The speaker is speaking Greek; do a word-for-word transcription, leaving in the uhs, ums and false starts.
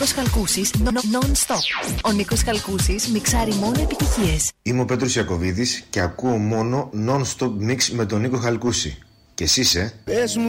Νίκος Χαλκούσης, non-stop. Ο Νίκος Χαλκούσης μιξάρει μόνο επιτυχίες. Είμαι ο Πέτρος Ιακωβίδης και ακούω μόνο non-stop mix με τον Νίκο Χαλκούση. Και εσύ είσαι? Πες μου